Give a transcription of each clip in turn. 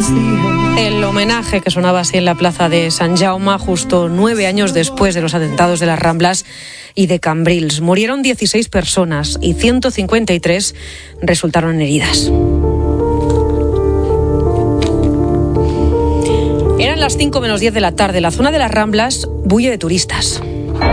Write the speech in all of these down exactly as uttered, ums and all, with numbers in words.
El homenaje que sonaba así en la plaza de Sant Jaume justo nueve años después de los atentados de las Ramblas y de Cambrils. Murieron dieciséis personas y ciento cincuenta y tres resultaron heridas. Eran las cinco menos diez de la tarde. La zona de las Ramblas bulle de turistas.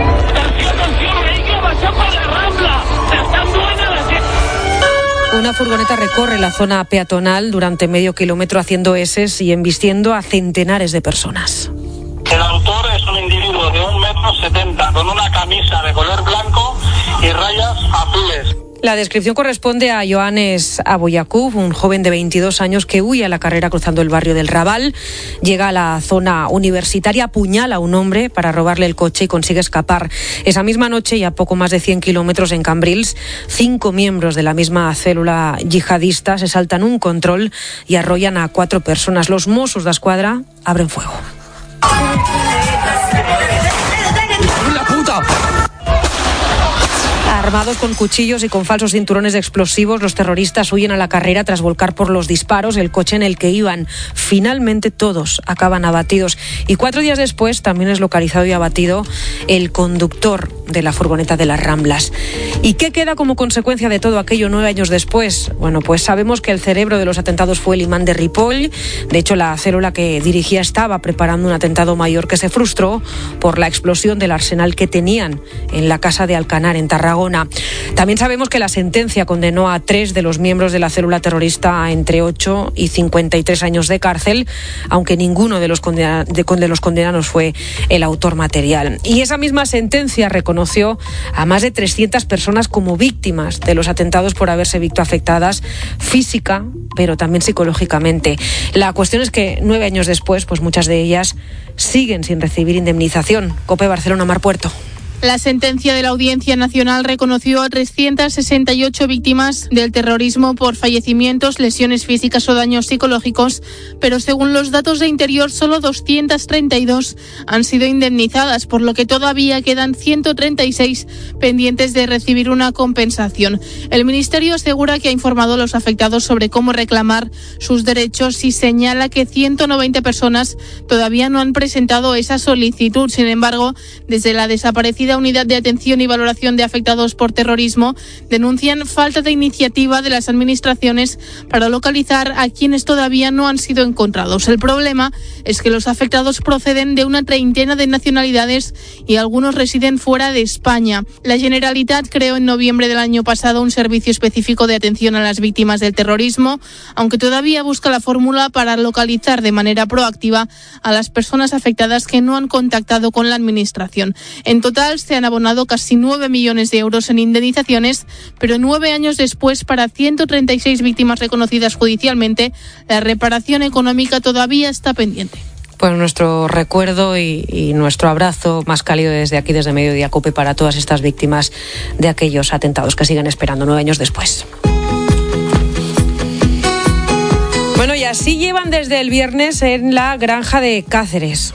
Una furgoneta recorre la zona peatonal durante medio kilómetro haciendo eses y embistiendo a centenares de personas. El autor es un individuo de un metro setenta con una camisa de color blanco y rayas azules. La descripción corresponde a Johannes Aboyakub, un joven de veintidós años que huye a la carrera cruzando el barrio del Raval. Llega a la zona universitaria, apuñala a un hombre para robarle el coche y consigue escapar. Esa misma noche y a poco más de cien kilómetros en Cambrils, cinco miembros de la misma célula yihadista se saltan un control y arrollan a cuatro personas. Los Mossos d'Esquadra abren fuego. ¡La puta! Armados con cuchillos y con falsos cinturones de explosivos, los terroristas huyen a la carrera tras volcar por los disparos el coche en el que iban. Finalmente todos acaban abatidos y cuatro días después también es localizado y abatido el conductor de la furgoneta de las Ramblas. ¿Y qué queda como consecuencia de todo aquello nueve años después? Bueno, pues sabemos que el cerebro de los atentados fue el imán de Ripoll. De hecho, la célula que dirigía estaba preparando un atentado mayor que se frustró por la explosión del arsenal que tenían en la casa de Alcanar, en Tarragona. También sabemos que la sentencia condenó a tres de los miembros de la célula terrorista a entre ocho y cincuenta y tres años de cárcel, aunque ninguno de los, condena- de, de los condenados fue el autor material. Y esa misma sentencia reconoció a más de trescientas personas como víctimas de los atentados por haberse visto afectadas física, pero también psicológicamente. La cuestión es que nueve años después, pues muchas de ellas siguen sin recibir indemnización. COPE Barcelona, Mar Puerto. La sentencia de la Audiencia Nacional reconoció a trescientas sesenta y ocho víctimas del terrorismo por fallecimientos, lesiones físicas o daños psicológicos, pero según los datos de Interior, solo doscientas treinta y dos han sido indemnizadas, por lo que todavía quedan ciento treinta y seis pendientes de recibir una compensación. El Ministerio asegura que ha informado a los afectados sobre cómo reclamar sus derechos y señala que ciento noventa personas todavía no han presentado esa solicitud. Sin embargo, desde la desaparecida Unidad de Atención y Valoración de Afectados por Terrorismo denuncian falta de iniciativa de las administraciones para localizar a quienes todavía no han sido encontrados. El problema es que los afectados proceden de una treintena de nacionalidades y algunos residen fuera de España. La Generalitat creó en noviembre del año pasado un servicio específico de atención a las víctimas del terrorismo, aunque todavía busca la fórmula para localizar de manera proactiva a las personas afectadas que no han contactado con la administración. En total, se han abonado casi nueve millones de euros en indemnizaciones, pero nueve años después, para ciento treinta y seis víctimas reconocidas judicialmente, la reparación económica todavía está pendiente. Pues nuestro recuerdo y, y nuestro abrazo más cálido desde aquí, desde Mediodía Cope, para todas estas víctimas de aquellos atentados que siguen esperando nueve años después. Bueno, y así llevan desde el viernes en la granja de Cáceres.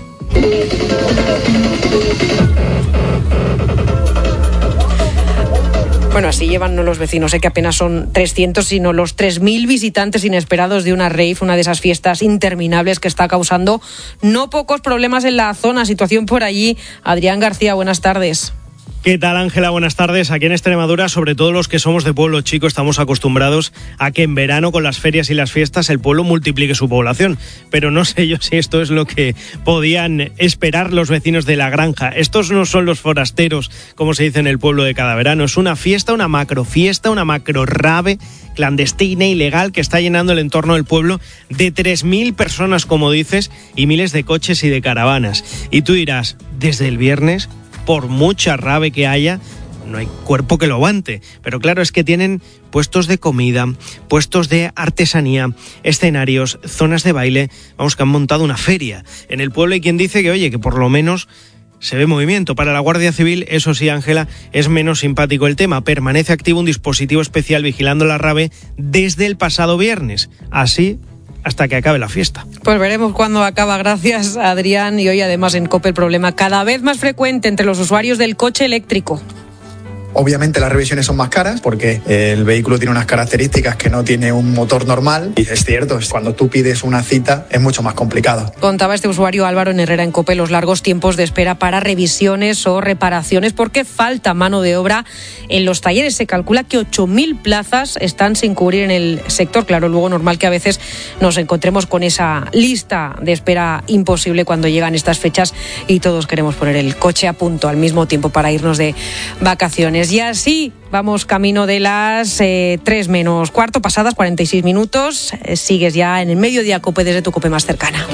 Bueno, así llevan no los vecinos, sé que apenas son trescientos, sino los tres mil visitantes inesperados de una rave, una de esas fiestas interminables que está causando no pocos problemas en la zona. Situación por allí. Adrián García, buenas tardes. ¿Qué tal, Ángela? Buenas tardes. Aquí en Extremadura, sobre todo los que somos de pueblo chico, estamos acostumbrados a que en verano, con las ferias y las fiestas, el pueblo multiplique su población. Pero no sé yo si esto es lo que podían esperar los vecinos de la granja. Estos no son los forasteros, como se dice en el pueblo de cada verano. Es una fiesta, una macrofiesta, una macro rave clandestina, ilegal, que está llenando el entorno del pueblo de tres mil personas, como dices, y miles de coches y de caravanas. Y tú dirás, desde el viernes, por mucha rave que haya, no hay cuerpo que lo aguante. Pero claro, es que tienen puestos de comida, puestos de artesanía, escenarios, zonas de baile. Vamos, que han montado una feria en el pueblo. Y quien dice que, oye, que por lo menos se ve movimiento. Para la Guardia Civil, eso sí, Ángela, es menos simpático el tema. Permanece activo un dispositivo especial vigilando la rave desde el pasado viernes. Así hasta que acabe la fiesta. Pues veremos cuándo acaba. Gracias, Adrián. Y hoy además en COPE el problema cada vez más frecuente entre los usuarios del coche eléctrico. Obviamente las revisiones son más caras porque el vehículo tiene unas características que no tiene un motor normal, y es cierto, cuando tú pides una cita es mucho más complicado. Contaba este usuario Álvaro en Herrera en COPE los largos tiempos de espera para revisiones o reparaciones porque falta mano de obra en los talleres. Se calcula que ocho mil plazas están sin cubrir en el sector. Claro, luego normal que a veces nos encontremos con esa lista de espera imposible cuando llegan estas fechas y todos queremos poner el coche a punto al mismo tiempo para irnos de vacaciones. Y así vamos camino de las eh, tres menos cuarto, pasadas cuarenta y seis minutos. Eh, sigues ya en el Mediodía COPE desde tu COPE más cercana.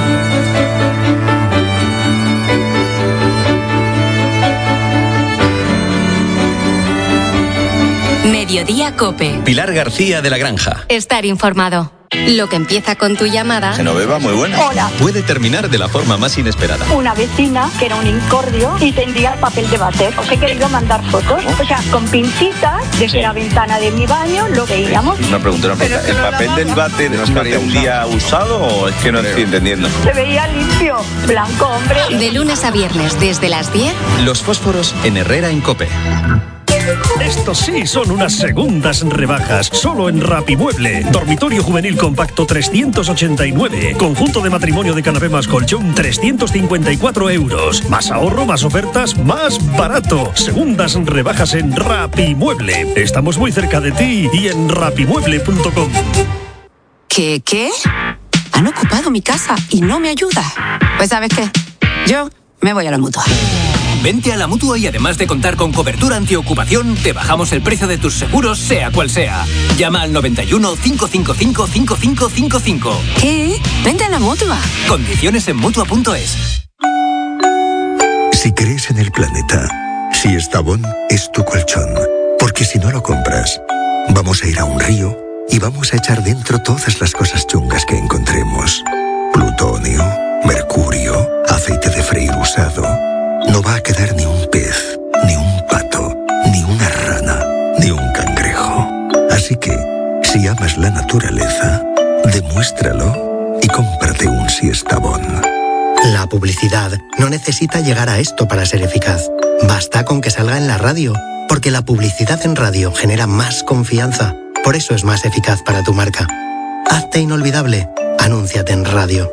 Mediodía COPE. Pilar García de la Granja. Estar informado. Lo que empieza con tu llamada. Genoveva, muy buena. Hola. Puede terminar de la forma más inesperada. Una vecina que era un incordio y tendía el papel de váter. Os he querido mandar fotos. O sea, con pincitas desde sí. la ventana de mi baño lo veíamos. Una pregunta, una pregunta. ¿El papel del váter no estaría un día usado o es que no estoy entendiendo? Se veía limpio, blanco, hombre. De lunes a viernes desde las diez. Los fósforos en Herrera en COPE. Estos sí son unas segundas rebajas, solo en Rapimueble. Dormitorio juvenil compacto trescientos ochenta y nueve. Conjunto de matrimonio de canapé más colchón trescientos cincuenta y cuatro euros. Más ahorro, más ofertas, más barato. Segundas rebajas en Rapimueble. Estamos muy cerca de ti y en rapimueble punto com. ¿Qué, qué? Han ocupado mi casa y no me ayuda. Pues ¿sabes qué? Yo me voy a la Mutua. Vente a la Mutua y además de contar con cobertura antiocupación, te bajamos el precio de tus seguros, sea cual sea. Llama al noventa y uno, cinco cinco cinco, cinco cinco cinco cinco. ¿Qué? Vente a la Mutua. Condiciones en Mutua punto es. Si crees en el planeta, si Estabón es tu colchón. Porque si no lo compras, vamos a ir a un río y vamos a echar dentro todas las cosas chungas que encontremos. Plutonio, mercurio, aceite de freír usado. No va a quedar ni un pez, ni un pato, ni una rana, ni un cangrejo. Así que, si amas la naturaleza, demuéstralo y cómprate un Siestabón. La publicidad no necesita llegar a esto para ser eficaz. Basta con que salga en la radio, porque la publicidad en radio genera más confianza. Por eso es más eficaz para tu marca. Hazte inolvidable. Anúnciate en radio.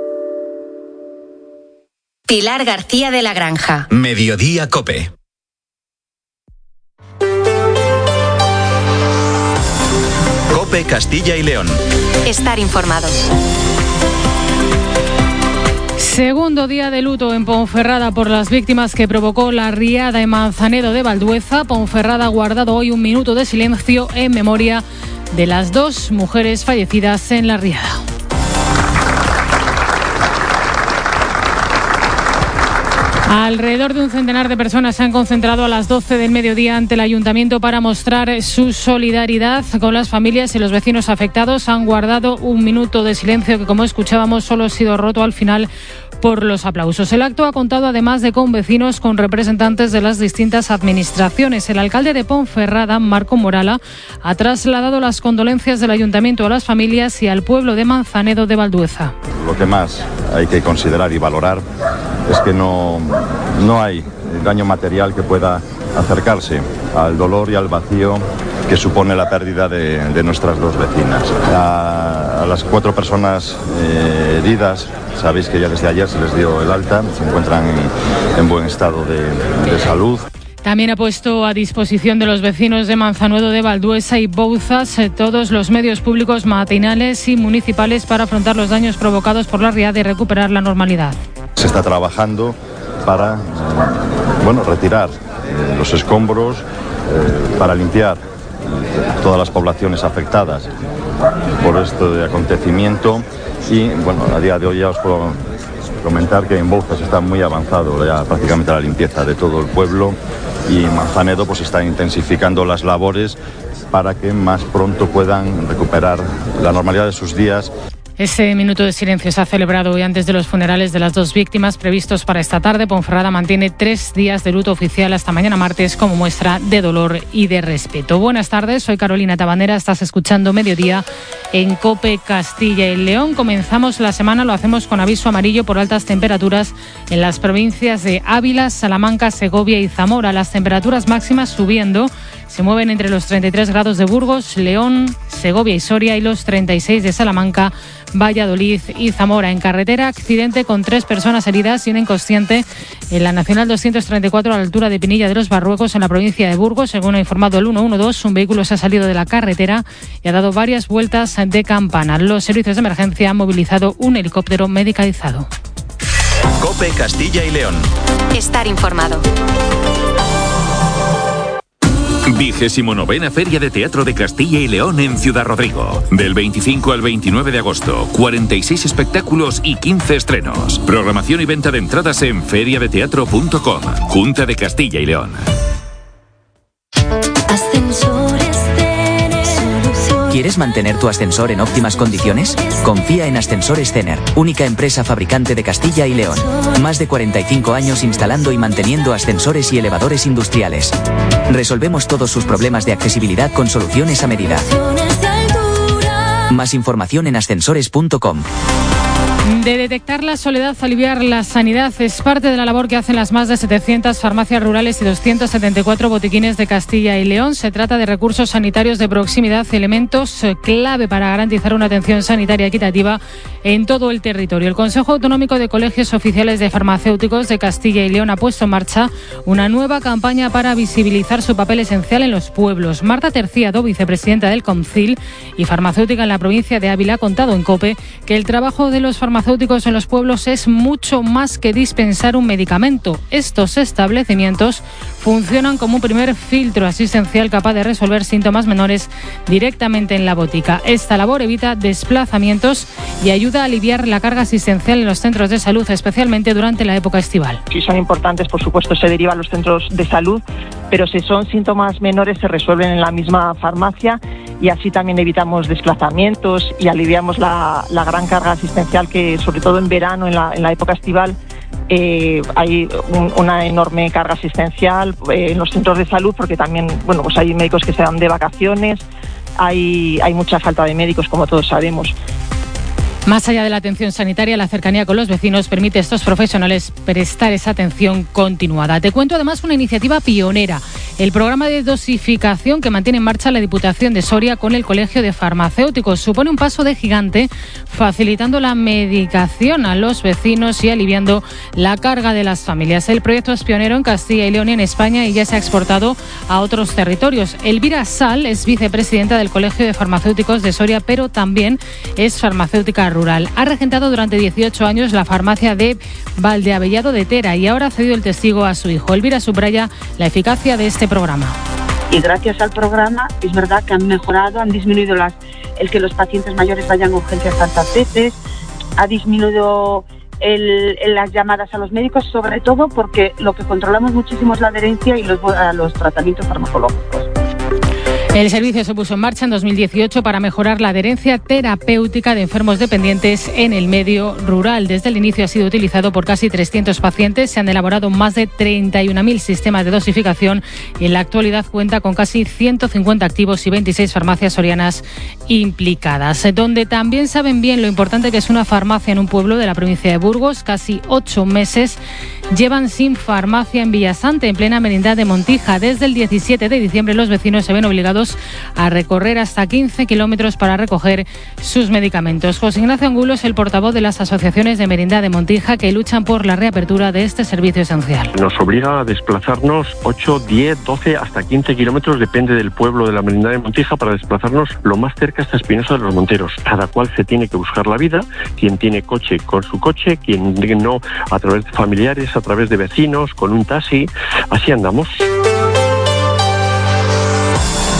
Pilar García de la Granja. Mediodía COPE. COPE Castilla y León. Estar informado. Segundo día de luto en Ponferrada por las víctimas que provocó la riada en Manzanedo de Valdueza. Ponferrada ha guardado hoy un minuto de silencio en memoria de las dos mujeres fallecidas en la riada. Alrededor de un centenar de personas se han concentrado a las doce del mediodía ante el ayuntamiento para mostrar su solidaridad con las familias y los vecinos afectados. Han guardado un minuto de silencio que, como escuchábamos, solo ha sido roto al final por los aplausos. El acto ha contado además de con vecinos, con representantes de las distintas administraciones. El alcalde de Ponferrada, Marco Morala, ha trasladado las condolencias del ayuntamiento a las familias y al pueblo de Manzanedo de Valdueza. Lo que más hay que considerar y valorar es que no, no hay daño material que pueda acercarse al dolor y al vacío que supone la pérdida de, de nuestras dos vecinas. A, a las cuatro personas eh, heridas, sabéis que ya desde ayer se les dio el alta, se encuentran en, en buen estado de, de salud. También ha puesto a disposición de los vecinos de Manzanuedo de Valdueza y Bouzas eh, todos los medios públicos matinales y municipales para afrontar los daños provocados por la riada y recuperar la normalidad. Se está trabajando para eh, bueno, retirar eh, los escombros, eh, para limpiar eh, todas las poblaciones afectadas por este acontecimiento y bueno, a día de hoy ya os puedo comentar que en Bouzas está muy avanzado ya prácticamente la limpieza de todo el pueblo y en Manzanedo pues están intensificando las labores para que más pronto puedan recuperar la normalidad de sus días. Ese minuto de silencio se ha celebrado hoy antes de los funerales de las dos víctimas previstos para esta tarde. Ponferrada mantiene tres días de luto oficial hasta mañana martes como muestra de dolor y de respeto. Buenas tardes, soy Carolina Tabanera, estás escuchando Mediodía en COPE Castilla y León. Comenzamos la semana, lo hacemos con aviso amarillo por altas temperaturas en las provincias de Ávila, Salamanca, Segovia y Zamora. Las temperaturas máximas subiendo. Se mueven entre los treinta y tres grados de Burgos, León, Segovia y Soria y los treinta y seis de Salamanca, Valladolid y Zamora. En carretera, accidente con tres personas heridas y una inconsciente en la Nacional doscientos treinta y cuatro a la altura de Pinilla de los Barruecos en la provincia de Burgos. Según ha informado el ciento doce, un vehículo se ha salido de la carretera y ha dado varias vueltas de campana. Los servicios de emergencia han movilizado un helicóptero medicalizado. COPE Castilla y León. Estar informado. Vigésimo novena Feria de Teatro de Castilla y León en Ciudad Rodrigo. Del veinticinco al veintinueve de agosto, cuarenta y seis espectáculos y quince estrenos. Programación y venta de entradas en feria de teatro punto com. Junta de Castilla y León. ¿Quieres mantener tu ascensor en óptimas condiciones? Confía en Ascensores Cener, única empresa fabricante de Castilla y León. Más de cuarenta y cinco años instalando y manteniendo ascensores y elevadores industriales. Resolvemos todos sus problemas de accesibilidad con soluciones a medida. Más información en ascensores punto com. De detectar la soledad, aliviar la sanidad es parte de la labor que hacen las más de setecientas farmacias rurales y doscientos setenta y cuatro botiquines de Castilla y León. Se trata de recursos sanitarios de proximidad, elementos clave para garantizar una atención sanitaria equitativa en todo el territorio. El Consejo Autonómico de Colegios Oficiales de Farmacéuticos de Castilla y León ha puesto en marcha una nueva campaña para visibilizar su papel esencial en los pueblos. Marta Terciado, vicepresidenta del CONCIL y farmacéutica en la provincia de Ávila, ha contado en COPE que el trabajo de los farmacéuticos farmacéuticos en los pueblos es mucho más que dispensar un medicamento. Estos establecimientos funcionan como un primer filtro asistencial capaz de resolver síntomas menores directamente en la botica. Esta labor evita desplazamientos y ayuda a aliviar la carga asistencial en los centros de salud, especialmente durante la época estival. Si son importantes, por supuesto, se derivan a los centros de salud, pero si son síntomas menores se resuelven en la misma farmacia y así también evitamos desplazamientos y aliviamos la, la gran carga asistencial que, sobre todo en verano, en la, en la época estival, eh, hay un, una enorme carga asistencial eh, en los centros de salud, porque también, bueno, pues hay médicos que se dan de vacaciones, hay, hay mucha falta de médicos, como todos sabemos. Más allá de la atención sanitaria, la cercanía con los vecinos permite a estos profesionales prestar esa atención continuada. Te cuento además una iniciativa pionera, el programa de dosificación que mantiene en marcha la Diputación de Soria con el Colegio de Farmacéuticos. Supone un paso de gigante, facilitando la medicación a los vecinos y aliviando la carga de las familias. El proyecto es pionero en Castilla y León y en España y ya se ha exportado a otros territorios. Elvira Sal es vicepresidenta del Colegio de Farmacéuticos de Soria, pero también es farmacéutica rural. Ha regentado durante dieciocho años la farmacia de Valdeabellado de Tera y ahora ha cedido el testigo a su hijo. Elvira subraya la eficacia de este programa. Y gracias al programa es verdad que han mejorado, han disminuido las, el que los pacientes mayores vayan a urgencias tantas veces, ha disminuido el, el, las llamadas a los médicos, sobre todo porque lo que controlamos muchísimo es la adherencia y los, los tratamientos farmacológicos. El servicio se puso en marcha en dos mil dieciocho para mejorar la adherencia terapéutica de enfermos dependientes en el medio rural. Desde el inicio ha sido utilizado por casi trescientos pacientes. Se han elaborado más de treinta y un mil sistemas de dosificación y en la actualidad cuenta con casi ciento cincuenta activos y veintiséis farmacias sorianas implicadas. Donde también saben bien lo importante que es una farmacia en un pueblo de la provincia de Burgos. Casi ocho meses llevan sin farmacia en Villasante, en plena merindad de Montija. Desde el diecisiete de diciembre los vecinos se ven obligados a recorrer hasta quince kilómetros para recoger sus medicamentos. José Ignacio Angulo es el portavoz de las asociaciones de merindad de Montija que luchan por la reapertura de este servicio esencial. Nos obliga a desplazarnos ocho, diez, doce, hasta quince kilómetros, depende del pueblo de la merindad de Montija, para desplazarnos lo más cerca hasta Espinosa de los Monteros. Cada cual se tiene que buscar la vida, quien tiene coche con su coche, quien no a través de familiares, a través de vecinos, con un taxi, así andamos.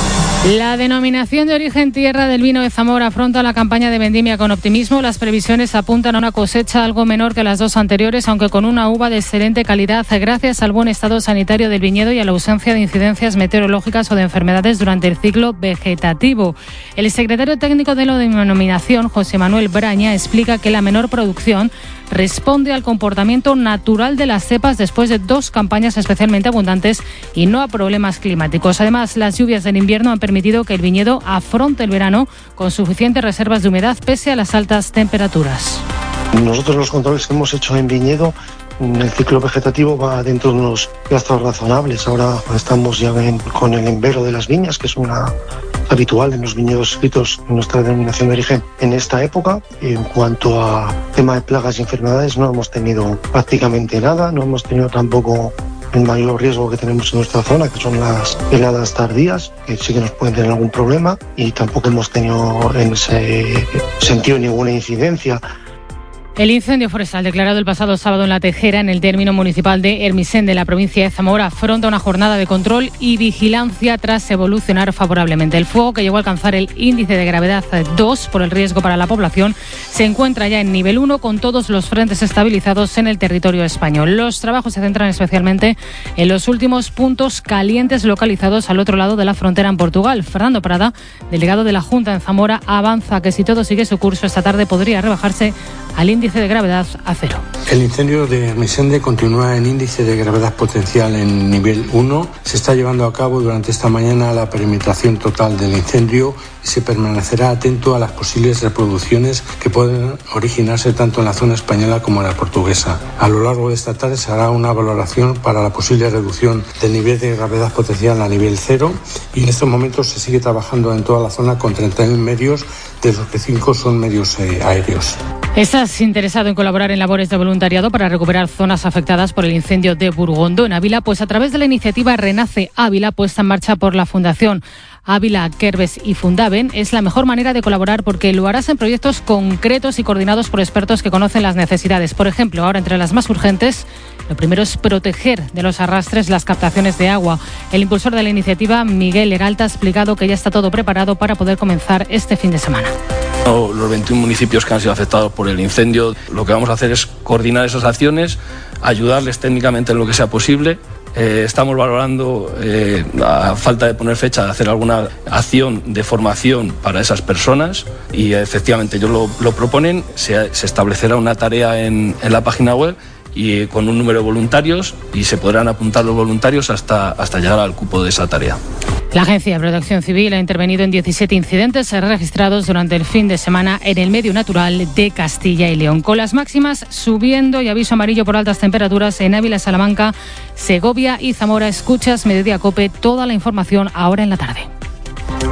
La denominación de origen tierra del vino de Zamora afronta la campaña de vendimia con optimismo. Las previsiones apuntan a una cosecha algo menor que las dos anteriores, aunque con una uva de excelente calidad gracias al buen estado sanitario del viñedo y a la ausencia de incidencias meteorológicas o de enfermedades durante el ciclo vegetativo. El secretario técnico de la denominación, José Manuel Braña, explica que la menor producción responde al comportamiento natural de las cepas después de dos campañas especialmente abundantes y no a problemas climáticos. Además, las lluvias del invierno han permitido que el viñedo afronte el verano con suficientes reservas de humedad pese a las altas temperaturas. Nosotros los controles que hemos hecho en viñedo, el ciclo vegetativo va dentro de unos plazos razonables. Ahora estamos ya en, con el invero de las viñas, que es una habitual en los viñedos escritos en nuestra denominación de origen en esta época. Y en cuanto a tema de plagas y enfermedades, no hemos tenido prácticamente nada, no hemos tenido tampoco el mayor riesgo que tenemos en nuestra zona, que son las heladas tardías, que sí que nos pueden tener algún problema, y tampoco hemos tenido en ese sentido ninguna incidencia. El incendio forestal declarado el pasado sábado en La Tejera, en el término municipal de Hermisén de la provincia de Zamora, afronta una jornada de control y vigilancia tras evolucionar favorablemente. El fuego, que llegó a alcanzar el índice de gravedad dos por el riesgo para la población, se encuentra ya en nivel uno con todos los frentes estabilizados en el territorio español. Los trabajos se centran especialmente en los últimos puntos calientes localizados al otro lado de la frontera en Portugal. Fernando Prada, delegado de la Junta en Zamora, avanza que si todo sigue su curso esta tarde podría rebajarse al índice de gravedad a cero. El incendio de Hermisende continúa en índice de gravedad potencial en nivel uno. Se está llevando a cabo durante esta mañana la perimetración total del incendio y se permanecerá atento a las posibles reproducciones que pueden originarse tanto en la zona española como en la portuguesa. A lo largo de esta tarde se hará una valoración para la posible reducción del nivel de gravedad potencial a nivel cero, y en estos momentos se sigue trabajando en toda la zona con treinta y uno medios, de los que cinco son medios eh, aéreos. ¿Estás interesado en colaborar en labores de voluntariado para recuperar zonas afectadas por el incendio de Burgondo en Ávila? Pues a través de la iniciativa Renace Ávila, puesta en marcha por la Fundación Ávila, Kerbes y Fundaven, es la mejor manera de colaborar porque lo harás en proyectos concretos y coordinados por expertos que conocen las necesidades. Por ejemplo, ahora entre las más urgentes, lo primero es proteger de los arrastres las captaciones de agua. El impulsor de la iniciativa, Miguel Leralta, ha explicado que ya está todo preparado para poder comenzar este fin de semana. Los veintiún municipios que han sido afectados por el incendio, lo que vamos a hacer es coordinar esas acciones, ayudarles técnicamente en lo que sea posible. Eh, estamos valorando, eh, a falta de poner fecha, de hacer alguna acción de formación para esas personas, y efectivamente ellos lo, lo proponen. Se, se establecerá una tarea en, en la página web y con un número de voluntarios, y se podrán apuntar los voluntarios hasta, hasta llegar al cupo de esa tarea. La Agencia de Protección Civil ha intervenido en diecisiete incidentes registrados durante el fin de semana en el medio natural de Castilla y León, con las máximas subiendo y aviso amarillo por altas temperaturas en Ávila, Salamanca, Segovia y Zamora. Escuchas Mediodía Cope, toda la información ahora en la tarde.